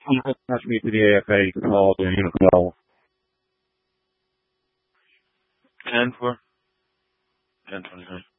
That's me to the AFA called the NFL. And for 10:29.